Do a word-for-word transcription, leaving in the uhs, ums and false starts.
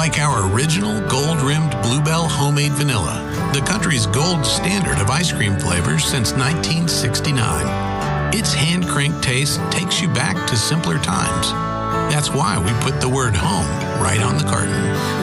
Like our original gold-rimmed Bluebell homemade vanilla, the country's gold standard of ice cream flavors since nineteen sixty-nine. Its hand-cranked taste takes you back to simpler times. That's why we put the word home right on the carton.